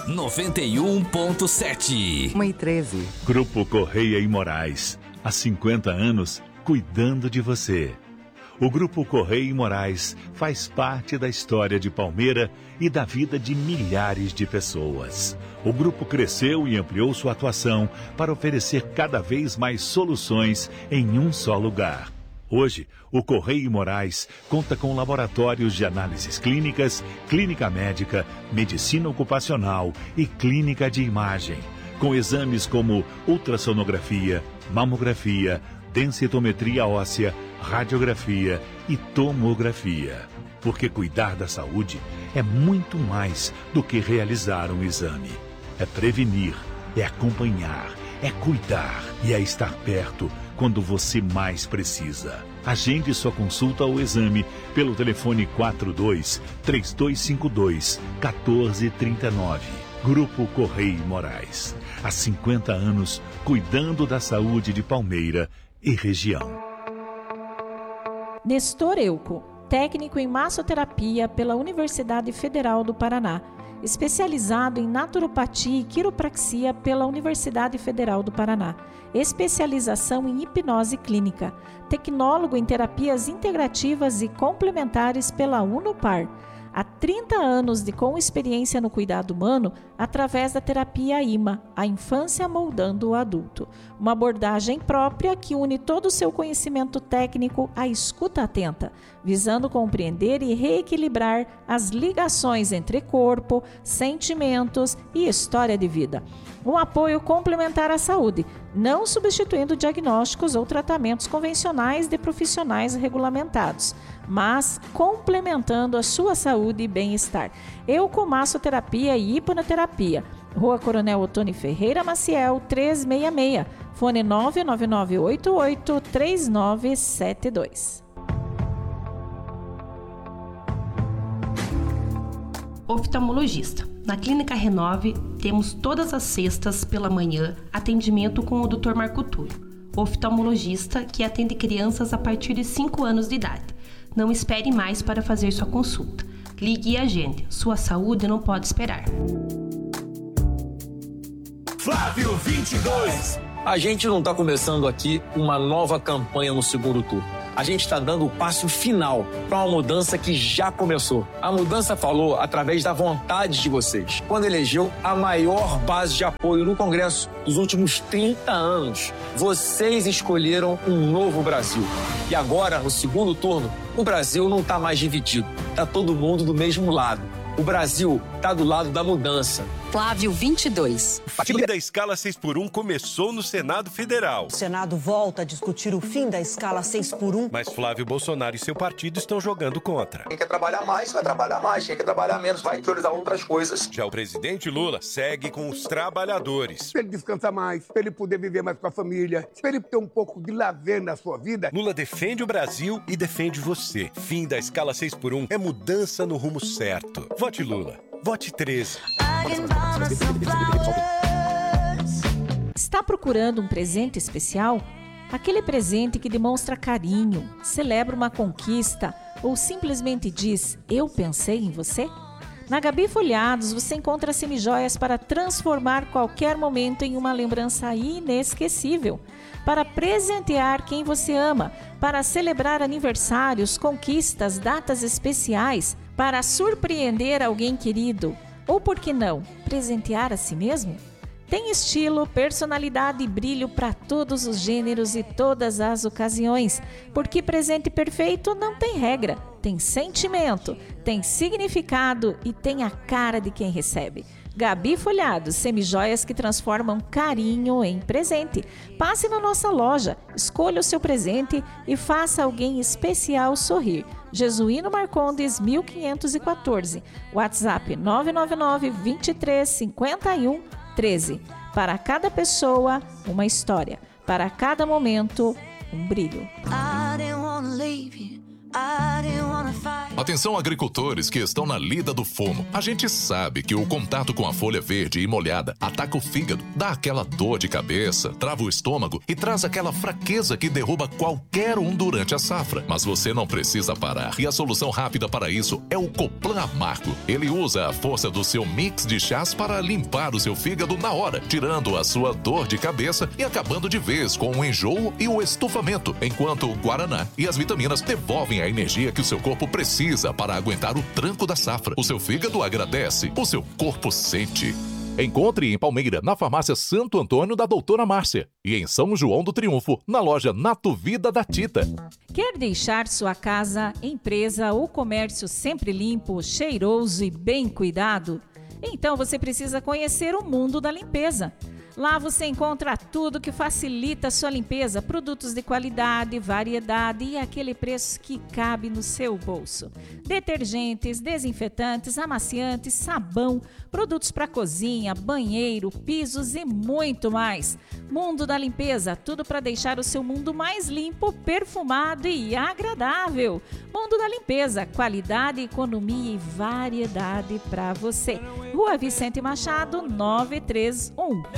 91.7. 1h13. Grupo Correia e Moraes. Há 50 anos, cuidando de você. O Grupo Correia e Moraes faz parte da história de Palmeira e da vida de milhares de pessoas. O grupo cresceu e ampliou sua atuação para oferecer cada vez mais soluções em um só lugar. Hoje, o Correia e Moraes conta com laboratórios de análises clínicas, clínica médica, medicina ocupacional e clínica de imagem, com exames como ultrassonografia, mamografia, densitometria óssea, radiografia e tomografia. Porque cuidar da saúde é muito mais do que realizar um exame. É prevenir, é acompanhar, é cuidar e é estar perto quando você mais precisa. Agende sua consulta ou exame pelo telefone 42-3252-1439. Grupo Correia e Moraes. Há 50 anos, cuidando da saúde de Palmeira e região. Nestor Euco, técnico em massoterapia pela Universidade Federal do Paraná, especializado em naturopatia e quiropraxia pela Universidade Federal do Paraná, especialização em hipnose clínica, tecnólogo em terapias integrativas e complementares pela Unopar. Há 30 anos com experiência no cuidado humano através da terapia IMA, a infância moldando o adulto. Uma abordagem própria que une todo o seu conhecimento técnico à escuta atenta, visando compreender e reequilibrar as ligações entre corpo, sentimentos e história de vida. Um apoio complementar à saúde, não substituindo diagnósticos ou tratamentos convencionais de profissionais regulamentados, mas complementando a sua saúde e bem-estar. Eucomassoterapia e hipnoterapia. Rua Coronel Otoni Ferreira Maciel, 366. Fone 99988-3972. Oftalmologista. Na Clínica Renove, temos todas as sextas pela manhã atendimento com o Dr. Marco Túlio, oftalmologista que atende crianças a partir de 5 anos de idade. Não espere mais para fazer sua consulta. Ligue e agende. Sua saúde não pode esperar. Flávio 22. A gente não está começando aqui uma nova campanha no segundo turno. A gente está dando o passo final para uma mudança que já começou. A mudança falou através da vontade de vocês, quando elegeu a maior base de apoio no Congresso dos últimos 30 anos. Vocês escolheram um novo Brasil. E agora, no segundo turno, o Brasil não está mais dividido. Está todo mundo do mesmo lado. O Brasil está do lado da mudança. Flávio 22. O fim da escala 6x1 começou no Senado Federal. O Senado volta a discutir o fim da escala 6x1. Mas Flávio Bolsonaro e seu partido estão jogando contra. Quem quer trabalhar mais, vai trabalhar mais. Quem quer trabalhar menos, vai priorizar outras coisas. Já o presidente Lula segue com os trabalhadores. Para ele descansar mais, para ele poder viver mais com a família, para ele ter um pouco de lazer na sua vida. Lula defende o Brasil e defende você. Fim da escala 6x1 é mudança no rumo certo. Vote Lula. Vote 13. Está procurando um presente especial? Aquele presente que demonstra carinho, celebra uma conquista ou simplesmente diz, eu pensei em você? Na Gabi Folhados você encontra semijoias para transformar qualquer momento em uma lembrança inesquecível, para presentear quem você ama, para celebrar aniversários, conquistas, datas especiais, para surpreender alguém querido, ou por que não, presentear a si mesmo? Tem estilo, personalidade e brilho para todos os gêneros e todas as ocasiões, porque presente perfeito não tem regra, tem sentimento, tem significado e tem a cara de quem recebe. Gabi Folhados, semijoias que transformam carinho em presente. Passe na nossa loja, escolha o seu presente e faça alguém especial sorrir. Jesuíno Marcondes, 1514. WhatsApp 999 23 51 13. Para cada pessoa, uma história. Para cada momento, um brilho. A Atenção, agricultores que estão na lida do fumo. A gente sabe que o contato com a folha verde e molhada ataca o fígado, dá aquela dor de cabeça, trava o estômago e traz aquela fraqueza que derruba qualquer um durante a safra. Mas você não precisa parar. E a solução rápida para isso é o Coplan Amargo. Ele usa a força do seu mix de chás para limpar o seu fígado na hora, tirando a sua dor de cabeça e acabando de vez com o enjoo e o estufamento, enquanto o Guaraná e as vitaminas devolvem a energia que o seu corpo precisa para aguentar o tranco da safra. O seu fígado agradece, o seu corpo sente. Encontre em Palmeira, na farmácia Santo Antônio da Doutora Márcia. E em São João do Triunfo, na loja Nato Vida da Tita. Quer deixar sua casa, empresa ou comércio sempre limpo, cheiroso e bem cuidado? Então você precisa conhecer o mundo da limpeza. Lá você encontra tudo que facilita a sua limpeza, produtos de qualidade, variedade e aquele preço que cabe no seu bolso. Detergentes, desinfetantes, amaciantes, sabão, produtos para cozinha, banheiro, pisos e muito mais. Mundo da Limpeza, tudo para deixar o seu mundo mais limpo, perfumado e agradável. Mundo da Limpeza, qualidade, economia e variedade para você. Rua Vicente Machado, 931.